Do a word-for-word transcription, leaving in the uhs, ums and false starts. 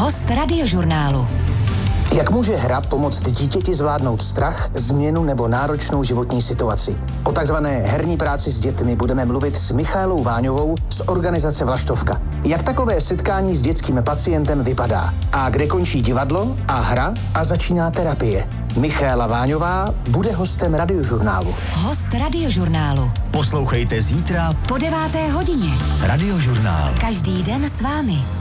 Host Radiožurnálu. Jak může hra pomoct dítěti zvládnout strach, změnu nebo náročnou životní situaci? O takzvané herní práci s dětmi budeme mluvit s Michaelou Váňovou z organizace Vlaštovka. Jak takové setkání s dětským pacientem vypadá? A kde končí divadlo a hra a začíná terapie? Michaela Váňová bude hostem Radiožurnálu. Host Radiožurnálu. Poslouchejte zítra po deváté hodině. Radiožurnál. Každý den s vámi.